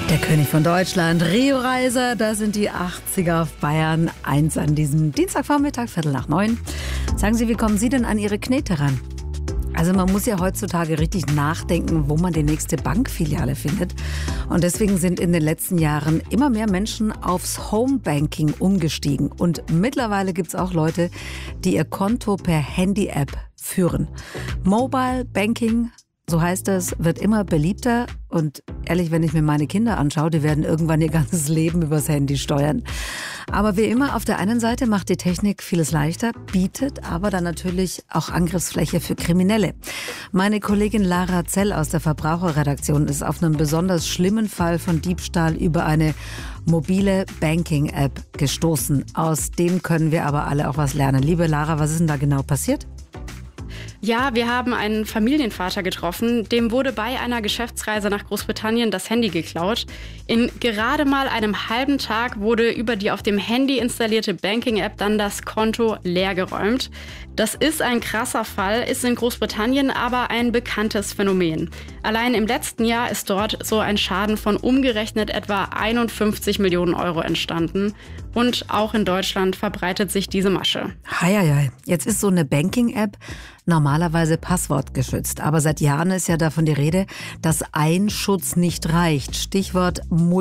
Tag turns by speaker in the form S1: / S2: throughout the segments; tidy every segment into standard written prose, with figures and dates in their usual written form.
S1: Der König von Deutschland, Rio Reiser, da sind die 80er auf Bayern 1 an diesem Dienstagvormittag, 8:15. Sagen Sie, wie kommen Sie denn an Ihre Knete ran? Also man muss ja heutzutage richtig nachdenken, wo man die nächste Bankfiliale findet. Und deswegen sind in den letzten Jahren immer mehr Menschen aufs Homebanking umgestiegen. Und mittlerweile gibt es auch Leute, die ihr Konto per Handy-App führen. Mobile Banking, so heißt es, wird immer beliebter. Und ehrlich, wenn ich mir meine Kinder anschaue, die werden irgendwann ihr ganzes Leben übers Handy steuern. Aber wie immer, auf der einen Seite macht die Technik vieles leichter, bietet aber dann natürlich auch Angriffsfläche für Kriminelle. Meine Kollegin Lara Zell aus der Verbraucherredaktion ist auf einen besonders schlimmen Fall von Diebstahl über eine mobile Banking-App gestoßen. Aus dem können wir aber alle auch was lernen. Liebe Lara, was ist denn da genau passiert?
S2: Ja, wir haben einen Familienvater getroffen, dem wurde bei einer Geschäftsreise nach Großbritannien das Handy geklaut. In gerade mal einem halben Tag wurde über die auf dem Handy installierte Banking-App dann das Konto leergeräumt. Das ist ein krasser Fall, ist in Großbritannien aber ein bekanntes Phänomen. Allein im letzten Jahr ist dort so ein Schaden von umgerechnet etwa 51 Millionen Euro entstanden. Und auch in Deutschland verbreitet sich diese Masche.
S1: Heieiei, jetzt ist so eine Banking-App normalerweise passwortgeschützt. Aber seit Jahren ist ja davon die Rede, dass ein Schutz nicht reicht. Stichwort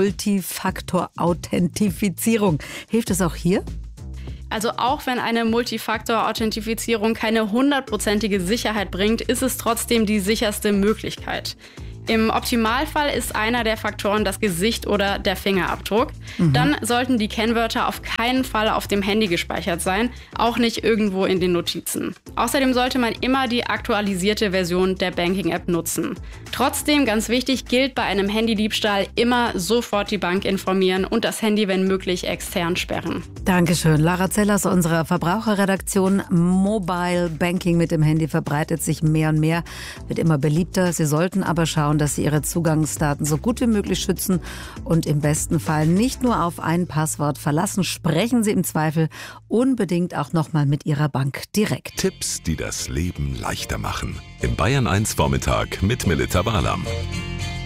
S1: Multifaktor-Authentifizierung. Hilft es auch hier?
S2: Also auch wenn eine Multifaktor-Authentifizierung keine 100%ige Sicherheit bringt, ist es trotzdem die sicherste Möglichkeit. Im Optimalfall ist einer der Faktoren das Gesicht oder der Fingerabdruck. Dann sollten die Kennwörter auf keinen Fall auf dem Handy gespeichert sein, auch nicht irgendwo in den Notizen. Außerdem sollte man immer die aktualisierte Version der Banking-App nutzen. Trotzdem, ganz wichtig, gilt bei einem Handydiebstahl immer sofort die Bank informieren und das Handy, wenn möglich, extern sperren.
S1: Dankeschön. Lara Zell aus unserer Verbraucherredaktion. Mobile Banking mit dem Handy verbreitet sich mehr und mehr, wird immer beliebter. Sie sollten aber schauen, dass Sie Ihre Zugangsdaten so gut wie möglich schützen und im besten Fall nicht nur auf ein Passwort verlassen. Sprechen Sie im Zweifel unbedingt auch nochmal mit Ihrer Bank direkt.
S3: Tipps, die das Leben leichter machen. Im Bayern 1 Vormittag mit Melita Barlam.